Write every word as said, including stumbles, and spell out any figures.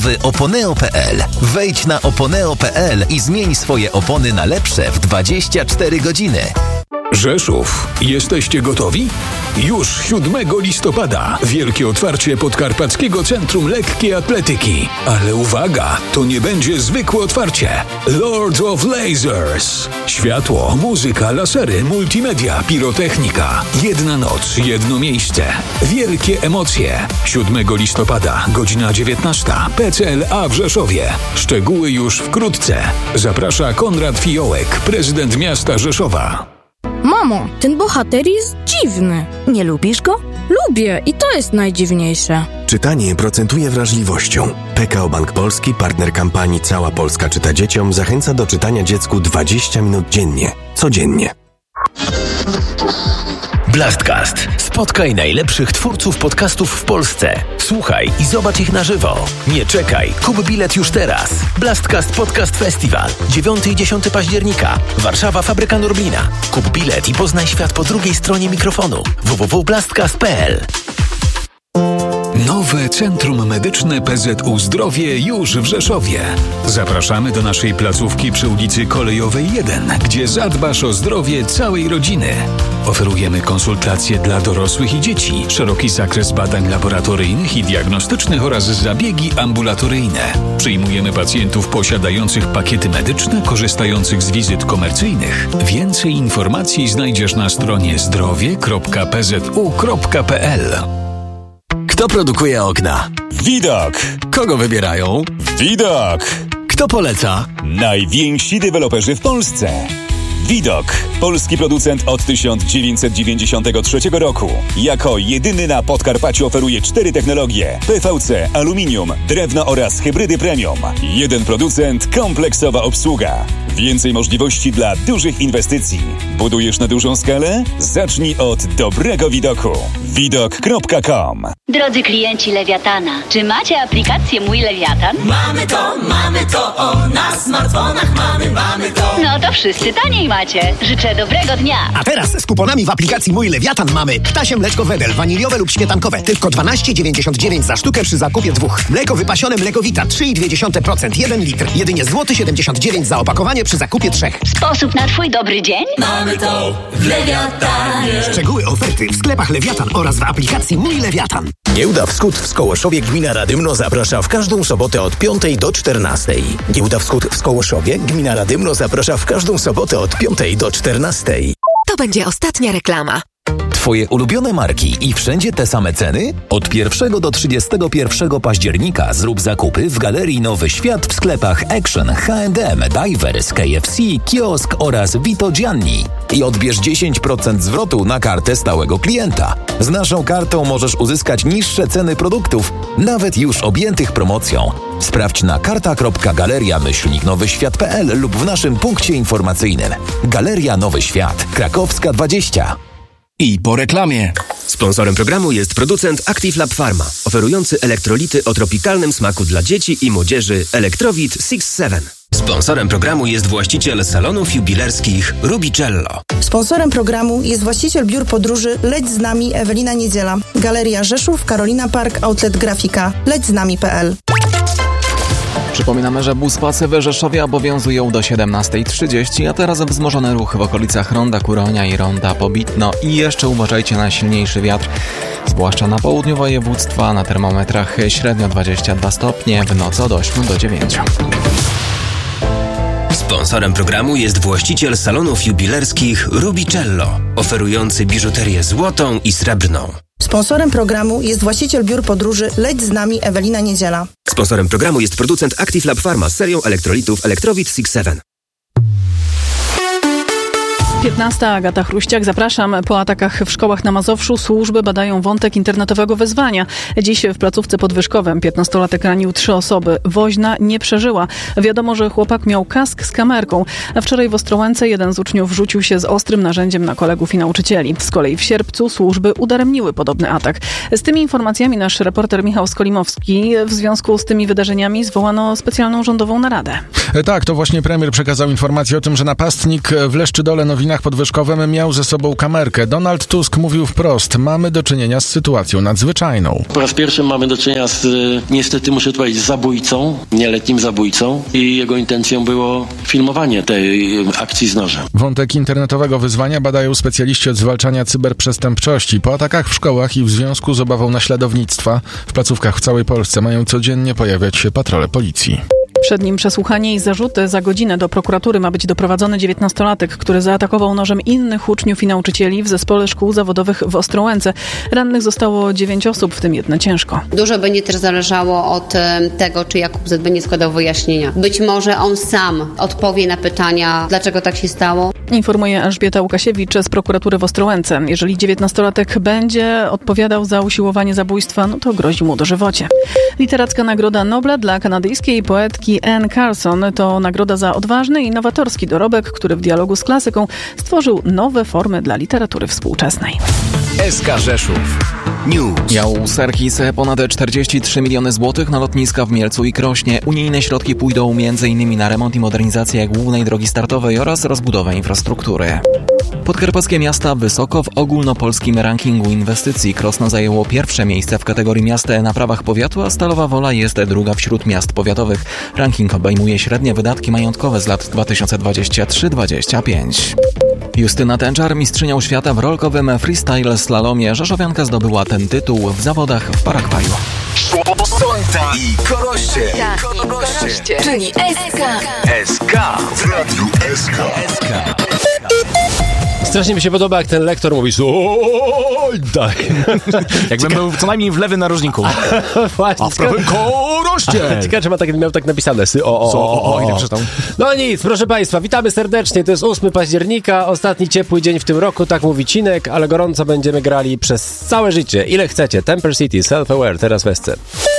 w oponeo kropka pe el. Wejdź na oponeo kropka pe el i zmień swoje opony na lepsze w dwadzieścia cztery godziny. Rzeszów. Jesteście gotowi? Już siódmego listopada wielkie otwarcie Podkarpackiego Centrum Lekkiej Atletyki. Ale uwaga, to nie będzie zwykłe otwarcie. Lords of Lasers. Światło, muzyka, lasery, multimedia, pirotechnika. Jedna noc, jedno miejsce. Wielkie emocje. siódmego listopada, godzina dziewiętnasta. P C L A w Rzeszowie. Szczegóły już wkrótce. Zaprasza Konrad Fiołek, prezydent miasta Rzeszowa. Mamo, ten bohater jest dziwny. Nie lubisz go? Lubię i to jest najdziwniejsze. Czytanie procentuje wrażliwością. P K O Bank Polski, partner kampanii Cała Polska czyta dzieciom, zachęca do czytania dziecku dwadzieścia minut dziennie. Codziennie. Blastcast. Spotkaj najlepszych twórców podcastów w Polsce. Słuchaj i zobacz ich na żywo. Nie czekaj. Kup bilet już teraz. Blastcast Podcast Festival. dziewiątego i dziesiątego października. Warszawa, Fabryka Norblina. Kup bilet i poznaj świat po drugiej stronie mikrofonu. w w w kropka blastcast kropka pe el. Nowe Centrum Medyczne P Z U Zdrowie już w Rzeszowie. Zapraszamy do naszej placówki przy ulicy Kolejowej jeden, gdzie zadbasz o zdrowie całej rodziny. Oferujemy konsultacje dla dorosłych i dzieci, szeroki zakres badań laboratoryjnych i diagnostycznych oraz zabiegi ambulatoryjne. Przyjmujemy pacjentów posiadających pakiety medyczne, korzystających z wizyt komercyjnych. Więcej informacji znajdziesz na stronie zdrowie kropka p z u kropka p l. Kto produkuje okna? Widok. Kogo wybierają? Widok. Kto poleca? Najwięksi deweloperzy w Polsce. Widok. Polski producent od tysiąc dziewięćset dziewięćdziesiątego trzeciego roku. Jako jedyny na Podkarpaciu oferuje cztery technologie: P V C, aluminium, drewno oraz hybrydy premium. Jeden producent, kompleksowa obsługa. Więcej możliwości dla dużych inwestycji. Budujesz na dużą skalę? Zacznij od dobrego widoku. widok kropka com. Drodzy klienci Lewiatana, czy macie aplikację Mój Lewiatan? Mamy to, mamy to, o, na smartfonach mamy, mamy to. No to wszyscy taniej macie. Życzę dobrego dnia. A teraz z kuponami w aplikacji Mój Lewiatan mamy ptasie mleczko Wedel, waniliowe lub śmietankowe. Tylko dwanaście dziewięćdziesiąt dziewięć za sztukę przy zakupie dwóch. Mleko wypasione Mlekowita trzy i dwie dziesiąte procent, jeden litr. Jedynie złoty siedemdziesiąt dziewięć za opakowanie przy zakupie trzech. Sposób na twój dobry dzień? Mamy to w Lewiatanie. Szczegóły oferty w sklepach Lewiatan oraz w aplikacji Mój Lewiatan. Giełda Wschód w Skołoszowie gmina Radymno zaprasza w każdą sobotę od piątej do czternastej. Giełda Wschód w Skołoszowie gmina Radymno zaprasza w każdą sobotę od piątej do czternastej. To będzie ostatnia reklama. Twoje ulubione marki i wszędzie te same ceny? Od pierwszego do trzydziestego pierwszego października zrób zakupy w Galerii Nowy Świat w sklepach Action, H and M, Divers, K F C, Kiosk oraz Vito Gianni. I odbierz dziesięć procent zwrotu na kartę stałego klienta. Z naszą kartą możesz uzyskać niższe ceny produktów, nawet już objętych promocją. Sprawdź na karta kropka galeria myślnik nowy świat kropka p l lub w naszym punkcie informacyjnym. Galeria Nowy Świat, Krakowska dwadzieścia. I po reklamie. Sponsorem programu jest producent Active Lab Pharma, oferujący elektrolity o tropikalnym smaku dla dzieci i młodzieży Electrowit six seven. Sponsorem programu jest właściciel salonów jubilerskich Rubicello. Sponsorem programu jest właściciel biur podróży Leć z nami Ewelina Niedziela. Galeria Rzeszów, Carolina Park, Outlet Grafika. leć z nami kropka p l. Przypominamy, że buspasy w Rzeszowie obowiązują do siedemnastej trzydzieści, a teraz wzmożony ruch w okolicach Ronda Kuronia i Ronda Pobitno. I jeszcze uważajcie na silniejszy wiatr, zwłaszcza na południu województwa, na termometrach średnio dwadzieścia dwa stopnie, w nocy od ośmiu do dziewięciu. Sponsorem programu jest właściciel salonów jubilerskich Rubicello, oferujący biżuterię złotą i srebrną. Sponsorem programu jest właściciel biur podróży Leć z nami Ewelina Niedziela. Sponsorem programu jest producent Active Lab Pharma z serią elektrolitów Electrowit six seven. piętnasta. Agata Chruściak. Zapraszam. Po atakach w szkołach na Mazowszu służby badają wątek internetowego wezwania. Dziś w placówce pod Wyszkowem piętnastolatek ranił trzy osoby. Woźna nie przeżyła. Wiadomo, że chłopak miał kask z kamerką. A wczoraj w Ostrołęce jeden z uczniów rzucił się z ostrym narzędziem na kolegów i nauczycieli. Z kolei w Sierpcu służby udaremniły podobny atak. Z tymi informacjami nasz reporter Michał Skolimowski. W związku z tymi wydarzeniami zwołano specjalną rządową naradę. Tak, to właśnie premier przekazał informację o tym, że napastnik w Leszczydole Nowinach Podwyżkowym miał ze sobą kamerkę. Donald Tusk mówił wprost, mamy do czynienia z sytuacją nadzwyczajną. Po raz pierwszy mamy do czynienia z, niestety muszę powiedzieć, zabójcą, nieletnim zabójcą i jego intencją było filmowanie tej akcji z nożem. Wątek internetowego wyzwania badają specjaliści od zwalczania cyberprzestępczości. Po atakach w szkołach i w związku z obawą naśladownictwa w placówkach w całej Polsce mają codziennie pojawiać się patrole policji. Przed nim przesłuchanie i zarzuty. Za godzinę do prokuratury ma być doprowadzony dziewiętnastolatek, który zaatakował nożem innych uczniów i nauczycieli w zespole szkół zawodowych w Ostrołęce. Rannych zostało dziewięć osób, w tym jedna ciężko. Dużo będzie też zależało od tego, czy Jakub Z. będzie składał wyjaśnienia. Być może on sam odpowie na pytania, dlaczego tak się stało. Informuje Elżbieta Łukasiewicz z prokuratury w Ostrołęce. Jeżeli dziewiętnastolatek będzie odpowiadał za usiłowanie zabójstwa, no to grozi mu dożywocie. Literacka Nagroda Nobla dla kanadyjskiej poetki Anne Carson to nagroda za odważny i nowatorski dorobek, który w dialogu z klasyką stworzył nowe formy dla literatury współczesnej. S K Rzeszów News. Jał Serhis ponad czterdzieści trzy miliony złotych na lotniska w Mielcu i Krośnie. Unijne środki pójdą między innymi na remont i modernizację głównej drogi startowej oraz rozbudowę infrastruktury. Podkarpackie miasta wysoko w ogólnopolskim rankingu inwestycji. Krosno zajęło pierwsze miejsce w kategorii miasta na prawach powiatu, a Stalowa Wola jest druga wśród miast powiatowych. Ranking obejmuje średnie wydatki majątkowe z lat dwa tysiące dwudziestego trzeciego do dwudziestego piątego. Justyna Tęczar, mistrzynią świata w rolkowym freestyle slalomie. Rzeszowianka zdobyła ten tytuł w zawodach w Paragwaju. Sonta i Koroście. Koroście. Czyli S K. S K w radiu S K. Strasznie mi się podoba, jak ten lektor mówi oj, daj. Jakbym Cieka... był co najmniej w lewym narożniku. Właśnie. A w prawym Koroście. Ciekawe, czy ma tak, miał tak napisane. Sy, o, o, o, o, o. o, o. No nic, proszę Państwa, witamy serdecznie. To jest ósmego października, ostatni ciepły dzień w tym roku, tak mówi Cinek, ale gorąco będziemy grali przez całe życie. Ile chcecie. Temper City, Self-Aware, teraz w S C.